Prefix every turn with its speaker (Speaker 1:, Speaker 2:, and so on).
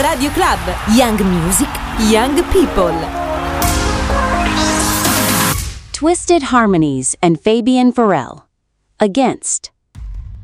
Speaker 1: Radio Club, Young Music, Young People.
Speaker 2: Twisted Harmonies and Fabian Farrell. Against.